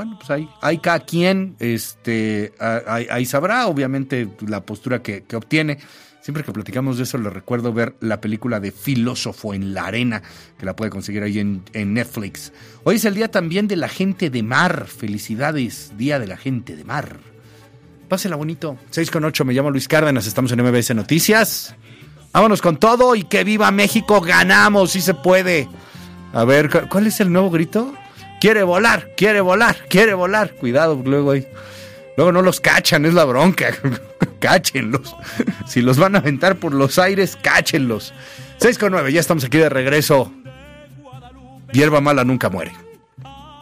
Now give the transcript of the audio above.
bueno, pues ahí cada quien ahí sabrá, obviamente, la postura que obtiene. Siempre que platicamos de eso, le recuerdo ver la película de Filósofo en la Arena, que la puede conseguir ahí en Netflix. Hoy es el día también de la gente de mar. Felicidades, Día de la Gente de Mar. Pásela bonito. 6:08, me llamo Luis Cárdenas, estamos en MBS Noticias. Vámonos con todo y que viva México, ganamos, sí se puede. A ver, ¿cuál es el nuevo grito? Quiere volar, quiere volar, quiere volar. Cuidado, luego no los cachan, es la bronca. Cáchenlos. Si los van a aventar por los aires, cáchenlos. 6:09, ya estamos aquí de regreso. Hierba mala nunca muere.